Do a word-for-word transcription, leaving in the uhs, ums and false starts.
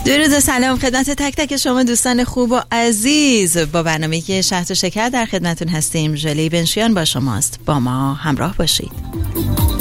درود و سلام خدمت تک تک شما دوستان خوب و عزیز. با برنامه که شهد و شکر در خدمتون هستیم. ژله بنشیان با شماست. با ما همراه باشید.